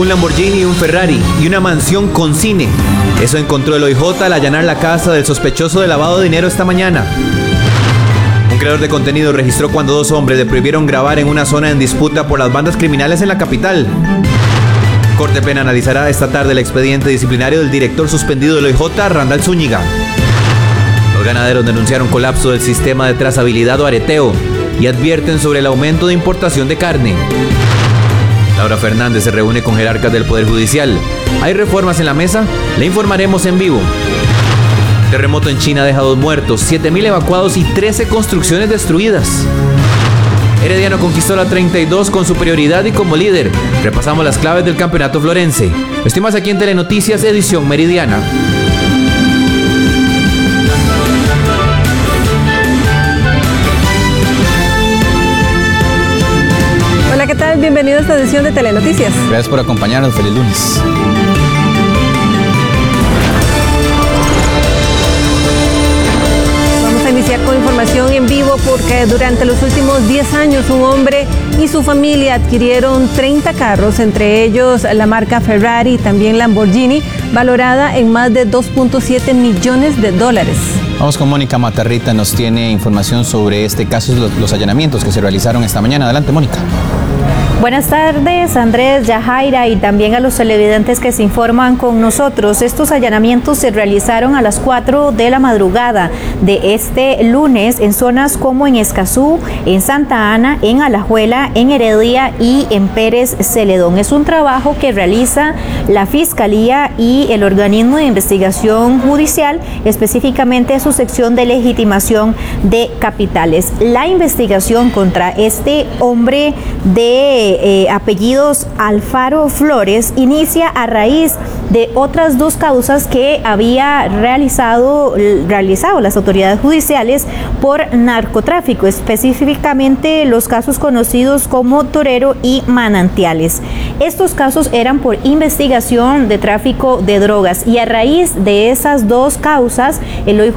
un Lamborghini y un Ferrari y una mansión con cine. Eso encontró el OIJ al allanar la casa del sospechoso de lavado de dinero esta mañana. Un creador de contenido registró cuando dos hombres le prohibieron grabar en una zona en disputa por las bandas criminales en la capital. Corte Plena analizará esta tarde el expediente disciplinario del director suspendido del OIJ, Randall Zúñiga. Los ganaderos denunciaron colapso del sistema de trazabilidad o areteo y advierten sobre el aumento de importación de carne. Laura Fernández se reúne con jerarcas del Poder Judicial. ¿Hay reformas en la mesa? Le informaremos en vivo. Terremoto en China deja 2 muertos, 7,000 evacuados y 13 construcciones destruidas. Herediano conquistó la 32 con superioridad y como líder. Repasamos las claves del campeonato florense. Estoy más aquí en Telenoticias, edición meridiana. Hola, ¿qué tal? Bienvenido a esta edición de Telenoticias. Gracias por acompañarnos. Feliz lunes. Iniciar con información en vivo porque durante los últimos 10 años un hombre y su familia adquirieron 30 carros, entre ellos la marca Ferrari y también Lamborghini, valorada en más de 2.7 millones de dólares. Vamos con Mónica Matarrita, nos tiene información sobre este caso y los allanamientos que se realizaron esta mañana. Adelante, Mónica. Buenas tardes, Andrés, Yajaira, y también a los televidentes que se informan con nosotros. Estos allanamientos se realizaron a las 4 de la madrugada de este lunes en zonas como en Escazú, en Santa Ana, en Alajuela, en Heredia y en Pérez Celedón. Es un trabajo que realiza la Fiscalía y el organismo de investigación judicial, específicamente su sección de legitimación de capitales. La investigación contra este hombre de apellidos Alfaro Flores inicia a raíz de otras 2 causas que había realizado las autoridades judiciales por narcotráfico, específicamente los casos conocidos como Torero y Manantiales. Estos casos eran por investigación de tráfico de drogas y a raíz de esas 2 causas el OIJ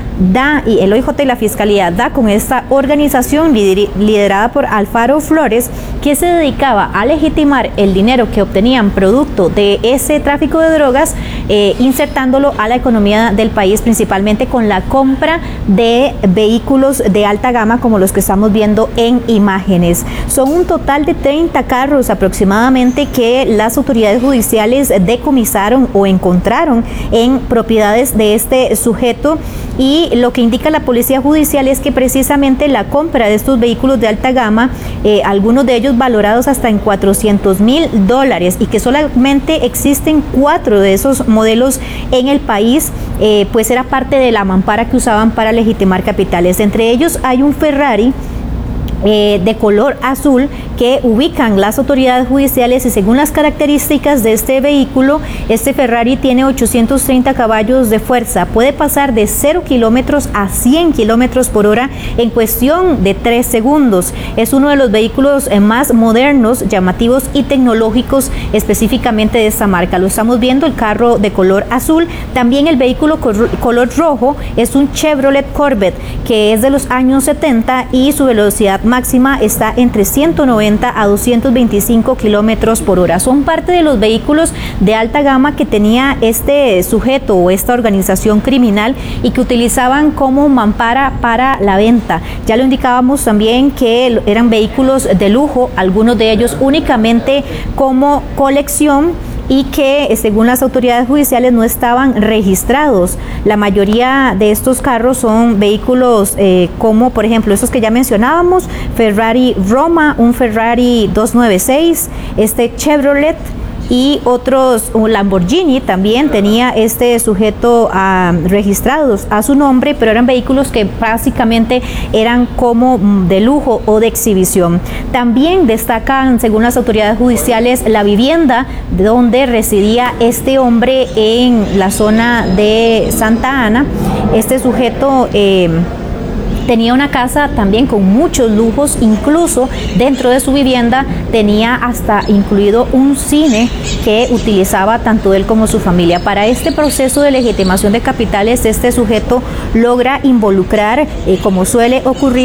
y la Fiscalía da con esta organización liderada por Alfaro Flores, que se dedicaba a legitimar el dinero que obtenían producto de ese tráfico de drogas, insertándolo a la economía del país, principalmente con la compra de vehículos de alta gama como los que estamos viendo en imágenes. Son un total de 30 carros aproximadamente que las autoridades judiciales decomisaron o encontraron en propiedades de este sujeto, y lo que indica la Policía Judicial es que precisamente la compra de estos vehículos de alta gama, algunos de ellos valorados hasta en $400,000, y que solamente existen 4 de esos modelos en el país, pues era parte de la mampara que usaban para legitimar capitales. Entre ellos hay un Ferrari de color azul que ubican las autoridades judiciales, y según las características de este vehículo, este Ferrari tiene 830 caballos de fuerza, puede pasar de 0 kilómetros a 100 kilómetros por hora en cuestión de 3 segundos. Es uno de los vehículos más modernos, llamativos y tecnológicos específicamente de esta marca. Lo estamos viendo, el carro de color azul. También el vehículo color rojo es un Chevrolet Corvette que es de los años 70 y su velocidad máxima está entre 190 a 225 kilómetros por hora. Son parte de los vehículos de alta gama que tenía este sujeto o esta organización criminal y que utilizaban como mampara para la venta. Ya lo indicábamos también que eran vehículos de lujo, algunos de ellos únicamente como colección, y que según las autoridades judiciales no estaban registrados. La mayoría de estos carros son vehículos como por ejemplo estos que ya mencionábamos, Ferrari Roma, un Ferrari 296, este Chevrolet y otros, un Lamborghini también tenía este sujeto registrados a su nombre, pero eran vehículos que básicamente eran como de lujo o de exhibición. También destacan, según las autoridades judiciales, la vivienda donde residía este hombre en la zona de Santa Ana. Este sujeto tenía una casa también con muchos lujos, incluso dentro de su vivienda tenía hasta incluido un cine que utilizaba tanto él como su familia. Para este proceso de legitimación de capitales, este sujeto logra involucrar, como suele ocurrir,